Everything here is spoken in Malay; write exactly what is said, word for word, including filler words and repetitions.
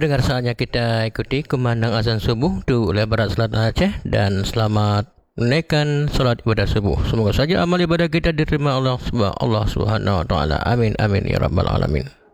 pendengar, saatnya kita ikuti kumandang azan subuh di wilayah Barat Selatan Aceh, dan selamat menunaikan solat ibadah subuh. Semoga saja amal ibadah kita diterima Allah, Allah Subhanahu Wa Taala. Amin amin ya rabbal alamin.